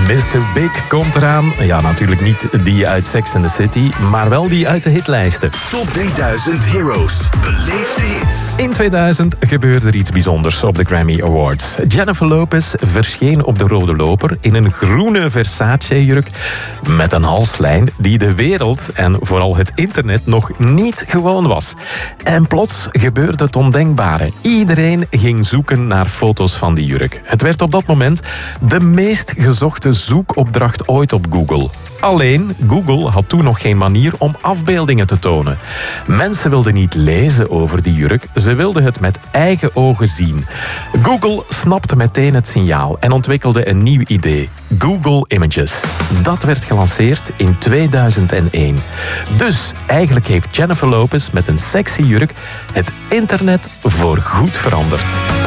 Mr. Big komt eraan. Ja, natuurlijk niet die uit Sex and the City, maar wel die uit de hitlijsten. Top 3000 Heroes. Beleef de hits. In 2000 gebeurde er iets bijzonders op de Grammy Awards. Jennifer Lopez verscheen op de rode loper in een groene Versace-jurk met een halslijn die de wereld en vooral het internet nog niet gewoon was. En plots gebeurde het ondenkbare. Iedereen ging zoeken naar foto's van die jurk. Het werd op dat moment de meest gezochte zoekopdracht ooit op Google. Alleen, Google had toen nog geen manier om afbeeldingen te tonen. Mensen wilden niet lezen over die jurk, ze wilden het met eigen ogen zien. Google snapte meteen het signaal en ontwikkelde een nieuw idee. Google Images. Dat werd gelanceerd in 2001. Dus eigenlijk heeft Jennifer Lopez met een sexy jurk het internet voorgoed veranderd.